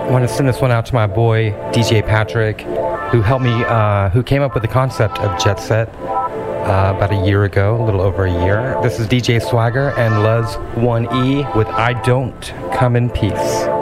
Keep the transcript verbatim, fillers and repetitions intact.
I want to send this one out to my boy, D J Patrick, who helped me, uh, who came up with the concept of Jet Set uh, about a year ago, a little over a year. This is D J Swagger and Luz one E with I Don't Come in Peace.